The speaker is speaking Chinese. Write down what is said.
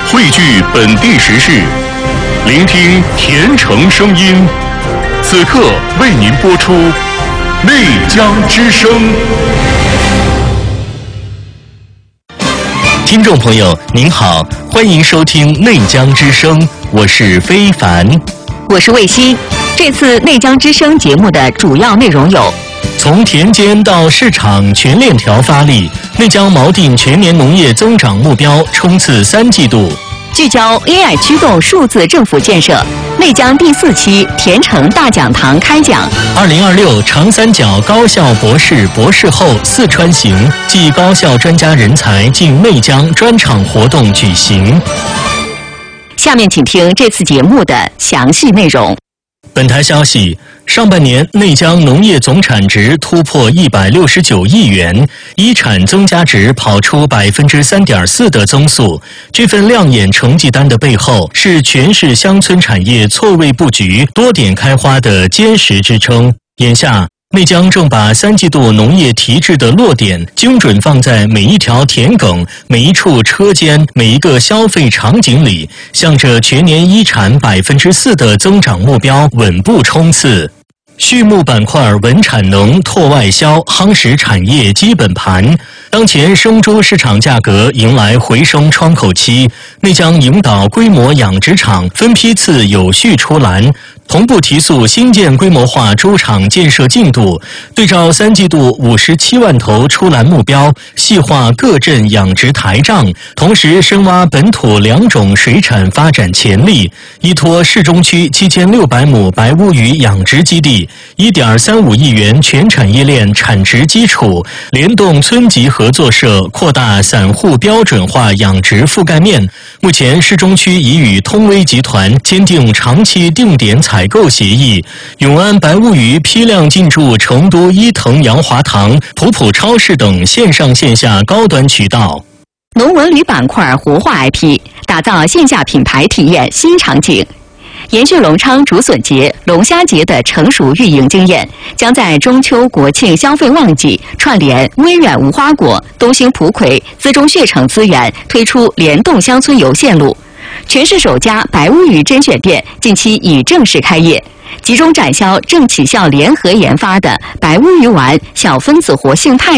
汇聚本地时事，聆听甜城声音。此刻为您播出《内江之声》。听众朋友您好，欢迎收听《内江之声》，我是非凡， 我是魏西。这次《内江之声》节目的主要内容有： 从田间到市场全链条发力，内江锚定全年农业增长目标，冲刺3季度。 聚焦 AI 驱动数字政府建设，内江第4期甜城大讲堂开讲。 2026长三角高校博士、博士后四川行暨高校专家人才进内江专场活动举行。 下面请听这次节目的详细内容。 本台消息，上半年内江农业总产值突破169亿元，一产增加值跑出3.4%的增速。这份亮眼成绩单的背后，是全市乡村产业错位布局、多点开花的坚实支撑。眼下，内江正把3季度农业提质的落点精准放在每一条田埂、每一处车间、每一个消费场景里，向着全年一产4%的增长目标稳步冲刺。畜牧板块稳产能、拓外销，夯实产业基本盘。当前生猪市场价格迎来回升窗口期，内江引导规模养殖场分批次有序出栏，同步提速新建规模化猪场建设进度，对照3季度57万头出栏目标，细化各镇养殖台账，同时深挖本土2种水产发展潜力，依托市中区7600亩白乌鱼养殖基地，1.35亿元全产业链产值基础，联动村级合作社扩大散户标准化养殖覆盖面。目前市中区已与通威集团签订长期定点采购协议，永安白乌鱼批量进驻成都伊藤洋华堂、普普超市等线上线下高端渠道。 农文旅板块活化 IP， 打造线下品牌体验新场景。延续隆昌竹笋节、龙虾节的成熟运营经验，将在中秋国庆消费旺季串联微远无花果、东兴普洧、资中血城资源，推出联动乡村游线路。全市首家白乌鱼甄选店近期已正式开业，集中展销正起效联合研发的白乌鱼丸小分子活性肽